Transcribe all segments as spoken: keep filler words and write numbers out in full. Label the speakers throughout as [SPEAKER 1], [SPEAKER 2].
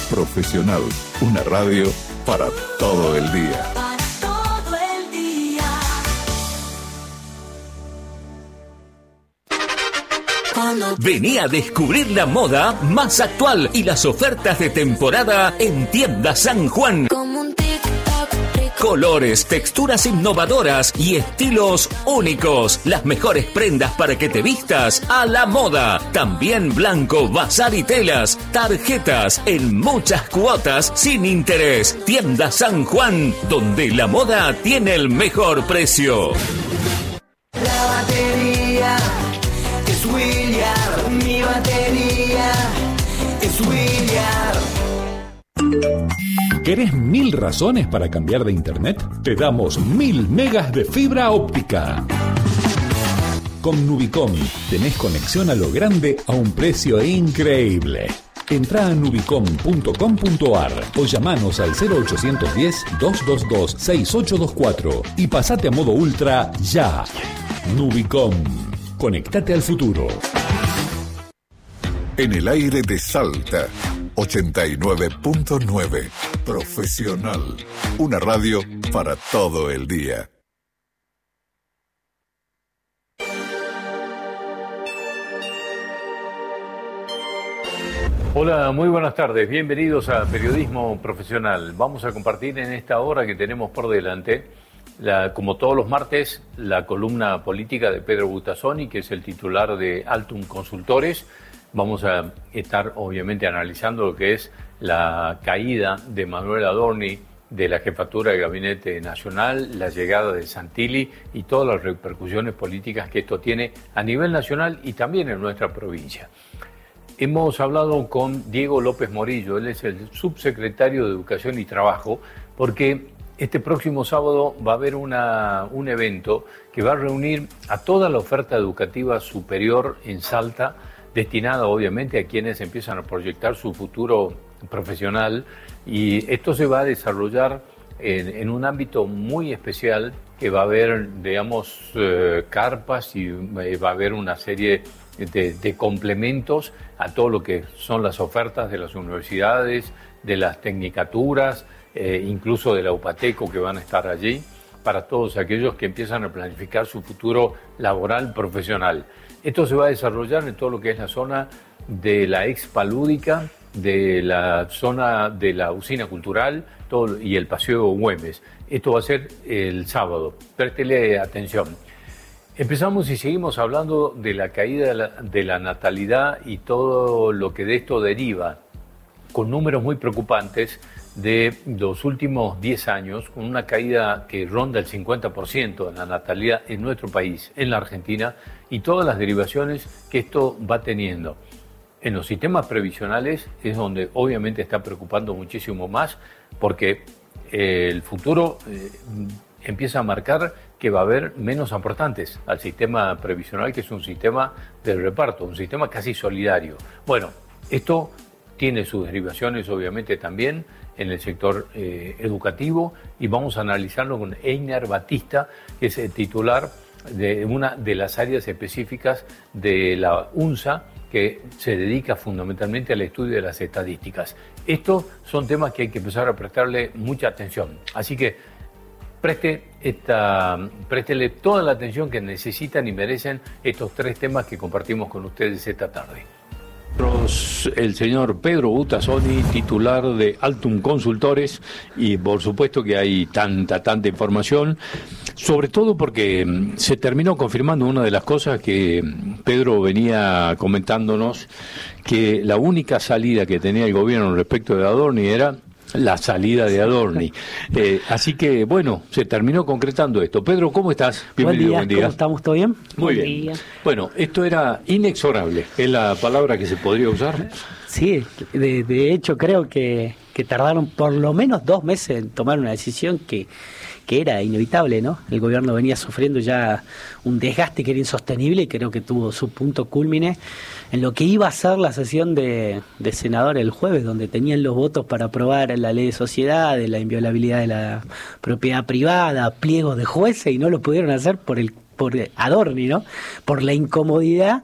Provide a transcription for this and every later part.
[SPEAKER 1] Profesional, una radio para todo el día.
[SPEAKER 2] Vení a descubrir la moda más actual y las ofertas de temporada en Tienda San Juan. Colores, texturas innovadoras y estilos únicos. Las mejores prendas para que te vistas a la moda. También blanco, bazar y telas. Tarjetas en muchas cuotas sin interés. Tienda San Juan, donde la moda tiene el mejor precio.
[SPEAKER 3] La batería es William. Mi batería es William.
[SPEAKER 4] ¿Querés mil razones para cambiar de internet? Te damos mil megas de fibra óptica. Con Nubicom tenés conexión a lo grande a un precio increíble. Entrá a nubicom punto com punto ar o llamanos al cero ochocientos diez, doscientos veintidós, sesenta y ocho veinticuatro y pasate a modo ultra ya. Nubicom. Conectate al futuro.
[SPEAKER 1] En el aire de Salta, ochenta y nueve punto nueve. Profesional. Una radio para todo el día.
[SPEAKER 5] Hola, muy buenas tardes. Bienvenidos a Periodismo Profesional. Vamos a compartir en esta hora que tenemos por delante, la, como todos los martes, la columna política de Pedro Butazzoni, que es el titular de Altum Consultores. Vamos a estar, obviamente, analizando lo que es la caída de Manuel Adorni de la jefatura del Gabinete Nacional, la llegada de Santilli y todas las repercusiones políticas que esto tiene a nivel nacional y también en nuestra provincia. Hemos hablado con Diego López Morillo, él es el subsecretario de Educación y Trabajo, porque este próximo sábado va a haber una, un evento que va a reunir a toda la oferta educativa superior en Salta, destinada obviamente a quienes empiezan a proyectar su futuro profesional, y esto se va a desarrollar en, en un ámbito muy especial que va a haber, digamos, eh, carpas y eh, va a haber una serie de, de complementos a todo lo que son las ofertas de las universidades, de las tecnicaturas, eh, incluso de la UPATECO, que van a estar allí, para todos aquellos que empiezan a planificar su futuro laboral profesional. Esto se va a desarrollar en todo lo que es la zona de la Expa Lúdica, de la zona de la usina cultural todo, y el Paseo Güemes. Esto va a ser el sábado. Préstele atención. Empezamos y seguimos hablando de la caída de la, de la natalidad y todo lo que de esto deriva, con números muy preocupantes de los últimos diez años, con una caída que ronda el cincuenta por ciento de la natalidad en nuestro país, en la Argentina, y todas las derivaciones que esto va teniendo. En los sistemas previsionales es donde obviamente está preocupando muchísimo más, porque eh, el futuro eh, empieza a marcar que va a haber menos aportantes al sistema previsional, que es un sistema de reparto, un sistema casi solidario. Bueno, esto tiene sus derivaciones obviamente también en el sector eh, educativo, y vamos a analizarlo con Einer Batista, que es el titular de una de las áreas específicas de la UNSA, que se dedica fundamentalmente al estudio de las estadísticas. Estos son temas que hay que empezar a prestarle mucha atención. Así que preste esta, préstele toda la atención que necesitan y merecen estos tres temas que compartimos con ustedes esta tarde. El señor Pedro Butazzoni, titular de Altum Consultores, y por supuesto que hay tanta, tanta información, sobre todo porque se terminó confirmando una de las cosas que Pedro venía comentándonos, que la única salida que tenía el gobierno respecto de Adorni era la salida de Adorni. Eh, así que, bueno, se terminó concretando esto. Pedro, ¿cómo estás?
[SPEAKER 6] Bienvenido, buen día. Buen día. ¿Cómo estamos? ¿Todo bien?
[SPEAKER 5] Muy
[SPEAKER 6] buen
[SPEAKER 5] bien.
[SPEAKER 6] Día.
[SPEAKER 5] Bueno, esto era inexorable. ¿Es la palabra que se podría usar?
[SPEAKER 6] Sí, de, de hecho creo que, que tardaron por lo menos dos meses en tomar una decisión que, que era inevitable, ¿no? El gobierno venía sufriendo ya un desgaste que era insostenible y creo que tuvo su punto cúlmine en lo que iba a ser la sesión de, de senadores el jueves, donde tenían los votos para aprobar la ley de sociedades, la inviolabilidad de la propiedad privada, pliegos de jueces, y no lo pudieron hacer por el por Adorni, ¿no? Por la incomodidad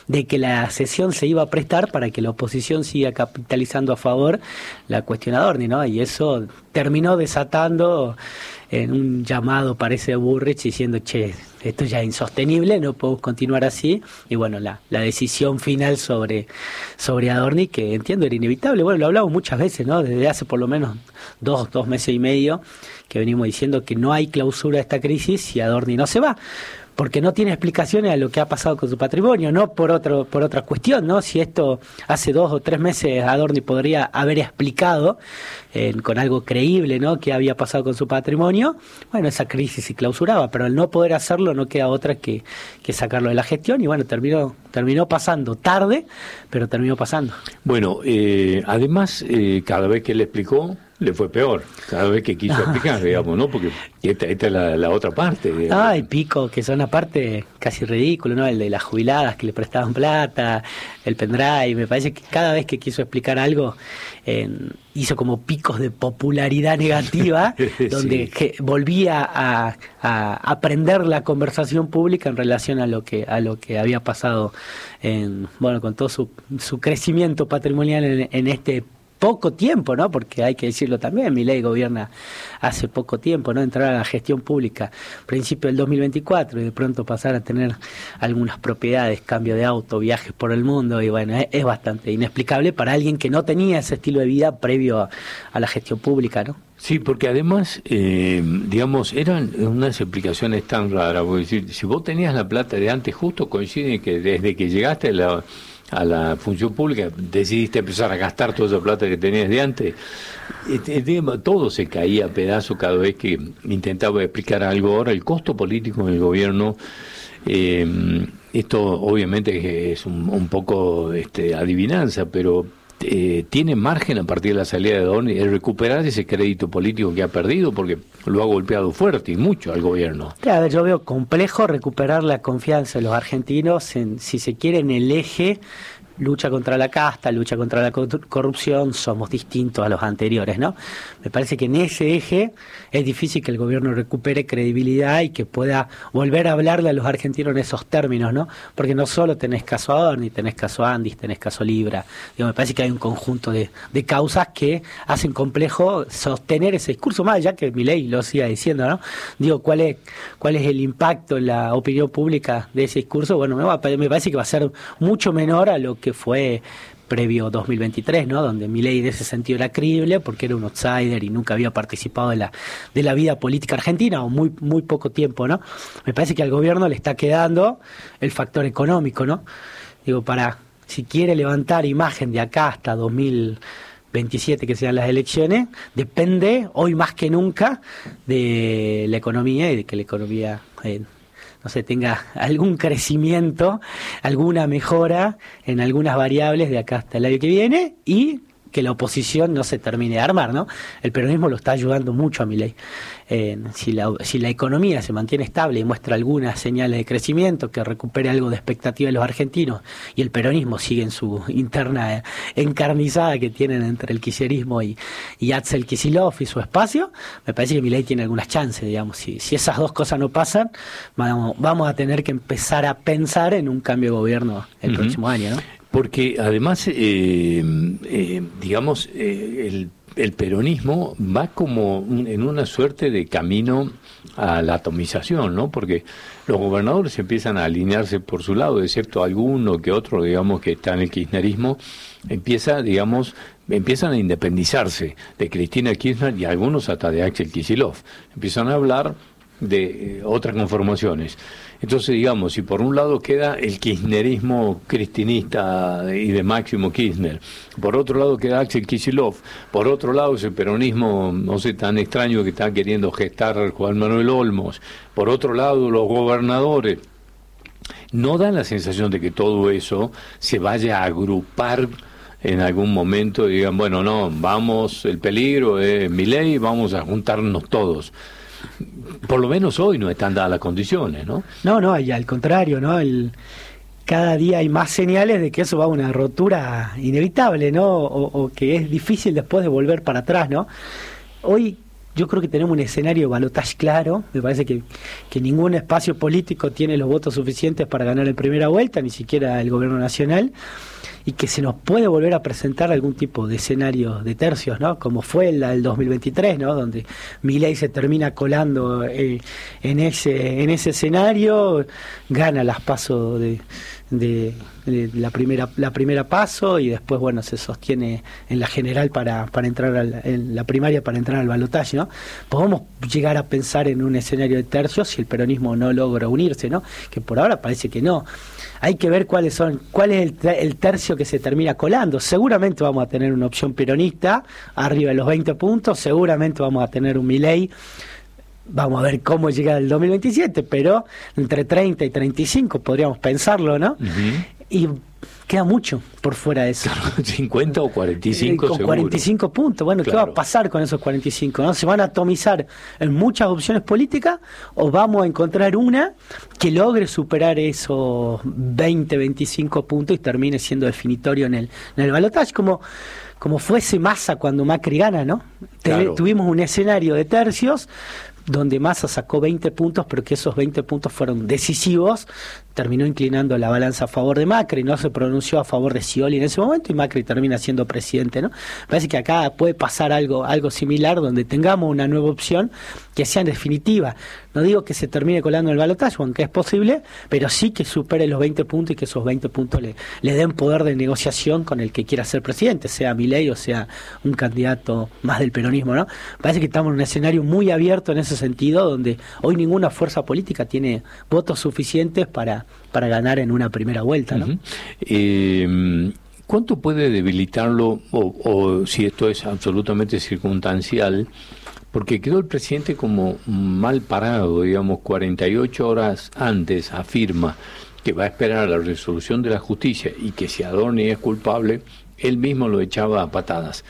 [SPEAKER 6] de que la sesión se iba a prestar para que la oposición siga capitalizando a favor la cuestión Adorni, ¿no? Y eso terminó desatando en un llamado, parece, de Burrich diciendo, che, esto ya es insostenible, no podemos continuar así. Y bueno, la, la decisión final sobre, sobre Adorni, que entiendo era inevitable, bueno, lo hablamos muchas veces, ¿no? Desde hace por lo menos dos, dos meses y medio que venimos diciendo que no hay clausura a esta crisis si Adorni no se va, porque no tiene explicaciones a lo que ha pasado con su patrimonio, no por otro por otra cuestión, ¿no? Si esto hace dos o tres meses Adorni podría haber explicado eh, con algo creíble, ¿no?, qué había pasado con su patrimonio, bueno, esa crisis se clausuraba, pero al no poder hacerlo no queda otra que, que sacarlo de la gestión y bueno, terminó terminó pasando tarde, pero terminó pasando.
[SPEAKER 5] Bueno, eh, además, eh, cada vez que le explicó, le fue peor, cada vez que quiso explicar, digamos, ¿no? Porque esta, esta es la, la otra parte. Digamos.
[SPEAKER 6] Ay, pico, que son aparte casi ridículo, ¿no? El de las jubiladas que le prestaban plata, el pendrive, me parece que cada vez que quiso explicar algo, eh, hizo como picos de popularidad negativa, donde sí. que volvía a, a aprender la conversación pública en relación a lo que a lo que había pasado, en, bueno, con todo su, su crecimiento patrimonial en, en este poco tiempo, ¿no? Porque hay que decirlo también, Milei gobierna hace poco tiempo, ¿no? Entrar a la gestión pública principio del dos mil veinticuatro y de pronto pasar a tener algunas propiedades, cambio de auto, viajes por el mundo y bueno, es, es bastante inexplicable para alguien que no tenía ese estilo de vida previo a, a la gestión pública, ¿no?
[SPEAKER 5] Sí, porque además, eh, digamos, eran unas explicaciones tan raras, porque si, si vos tenías la plata de antes, justo coincide que desde que llegaste a la a la función pública, decidiste empezar a gastar toda esa plata que tenías de antes, todo se caía a pedazos cada vez que intentaba explicar algo. Ahora, el costo político en el gobierno, eh, esto obviamente es un, un poco este, adivinanza, pero eh, tiene margen a partir de la salida de Adorni de recuperar ese crédito político que ha perdido, porque lo ha golpeado fuerte y mucho al gobierno.
[SPEAKER 6] A ver, yo veo complejo recuperar la confianza de los argentinos en, si se quiere, en el eje lucha contra la casta, lucha contra la corrupción, somos distintos a los anteriores, ¿no? Me parece que en ese eje es difícil que el gobierno recupere credibilidad y que pueda volver a hablarle a los argentinos en esos términos, ¿no? Porque no solo tenés caso Adorni, tenés caso Andis, tenés caso Libra. Digo, me parece que hay un conjunto de, de causas que hacen complejo sostener ese discurso, más allá que Milei lo siga diciendo, ¿no? Digo, ¿cuál es cuál es el impacto en la opinión pública de ese discurso? Bueno, me, va, me parece que va a ser mucho menor a lo que fue previo dos mil veintitrés, ¿no? Donde Milei en ese sentido era creíble porque era un outsider y nunca había participado de la de la vida política argentina o muy muy poco tiempo, ¿no? Me parece que al gobierno le está quedando el factor económico, ¿no? Digo, para si quiere levantar imagen de acá hasta dos mil veintisiete, que sean las elecciones, depende hoy más que nunca de la economía y de que la economía eh, no sé, tenga algún crecimiento, alguna mejora en algunas variables de acá hasta el año que viene y que la oposición no se termine de armar, ¿no? El peronismo lo está ayudando mucho a Milei. Eh, si la si la economía se mantiene estable y muestra algunas señales de crecimiento, que recupere algo de expectativa de los argentinos, y el peronismo sigue en su interna encarnizada que tienen entre el kirchnerismo y, y Axel Kicillof y su espacio, me parece que Milei tiene algunas chances, digamos. Si, si esas dos cosas no pasan, vamos, vamos a tener que empezar a pensar en un cambio de gobierno el uh-huh. próximo año, ¿no?
[SPEAKER 5] Porque además, eh, eh, digamos, eh, el, el peronismo va como un, en una suerte de camino a la atomización, ¿no? Porque los gobernadores empiezan a alinearse por su lado, excepto alguno que otro, digamos, que está en el kirchnerismo, empieza, digamos, empiezan a independizarse de Cristina Kirchner y algunos hasta de Axel Kicillof. Empiezan a hablar de eh, otras conformaciones. Entonces, digamos, si por un lado queda el kirchnerismo cristinista y de Máximo Kirchner, por otro lado queda Axel Kicillof, por otro lado ese peronismo, no sé, tan extraño que está queriendo gestar Juan Manuel Olmos, por otro lado los gobernadores, no da la sensación de que todo eso se vaya a agrupar en algún momento y digan, bueno, no, vamos, el peligro es Milei, vamos a juntarnos todos. Por lo menos hoy no están dadas las condiciones, ¿no?
[SPEAKER 6] No, no, y al contrario, ¿no? El, cada día hay más señales de que eso va a una rotura inevitable, ¿no? O, o que es difícil después de volver para atrás, ¿no? Hoy yo creo que tenemos un escenario de balotaje claro. Me parece que, que ningún espacio político tiene los votos suficientes para ganar en primera vuelta, ni siquiera el gobierno nacional, y que se nos puede volver a presentar algún tipo de escenario de tercios, ¿no? Como fue la del dos mil veintitrés, ¿no? Donde Milei se termina colando eh, en ese en ese escenario, gana las PASO de, de, de la primera la primera PASO y después, bueno, se sostiene en la general para para entrar al, en la primaria para entrar al balotaje, ¿no? Podemos llegar a pensar en un escenario de tercios si el peronismo no logra unirse, ¿no? Que por ahora parece que no. Hay que ver cuáles son, cuál es el, el tercio que se termina colando. Seguramente vamos a tener una opción peronista arriba de los veinte puntos, seguramente vamos a tener un Milei. Vamos a ver cómo llega el dos mil veintisiete, pero entre treinta y treinta y cinco podríamos pensarlo, ¿no? Uh-huh. Y queda mucho por fuera de eso.
[SPEAKER 5] cincuenta o cuarenta y cinco
[SPEAKER 6] con
[SPEAKER 5] seguro.
[SPEAKER 6] cuarenta y cinco puntos. Bueno, claro. ¿Qué va a pasar con esos cuarenta y cinco? ¿No? ¿Se van a atomizar en muchas opciones políticas o vamos a encontrar una que logre superar esos veinte, veinticinco puntos y termine siendo definitorio en el, en el balotaje? Como, como fuese Massa cuando Macri gana, ¿no? Claro. Tuvimos un escenario de tercios donde Massa sacó veinte puntos, pero que esos veinte puntos fueron decisivos, terminó inclinando la balanza a favor de Macri, no se pronunció a favor de Scioli en ese momento y Macri termina siendo presidente, ¿no? Parece que acá puede pasar algo algo similar, donde tengamos una nueva opción que sea en definitiva. No digo que se termine colando en el balotaje, aunque es posible, pero sí que supere los veinte puntos y que esos veinte puntos le, le den poder de negociación con el que quiera ser presidente, sea Milei o sea un candidato más del peronismo, ¿no? Parece que estamos en un escenario muy abierto en ese sentido, donde hoy ninguna fuerza política tiene votos suficientes para, para ganar en una primera vuelta, ¿no?
[SPEAKER 5] Uh-huh. Eh, ¿Cuánto puede debilitarlo, o, o si esto es absolutamente circunstancial? Porque quedó el presidente como mal parado, digamos, cuarenta y ocho horas antes afirma que va a esperar la resolución de la justicia y que si Adorni es culpable, él mismo lo echaba a patadas.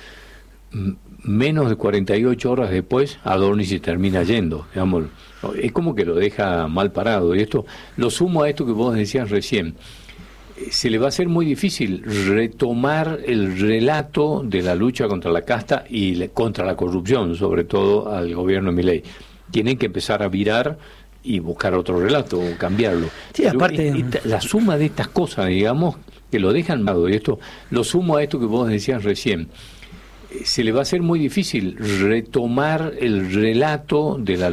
[SPEAKER 5] Menos de cuarenta y ocho horas después, Adorni se termina yendo, digamos, es como que lo deja mal parado. Y esto, lo sumo a esto que vos decías recién, se le va a hacer muy difícil retomar el relato de la lucha contra la casta y le, contra la corrupción, sobre todo al gobierno de Milei. Tienen que empezar a virar y buscar otro relato o cambiarlo.
[SPEAKER 6] Sí, aparte,
[SPEAKER 5] esta, la suma de estas cosas, digamos, que lo dejan mal, y esto, lo sumo a esto que vos decías recién, se le va a hacer muy difícil retomar el relato de la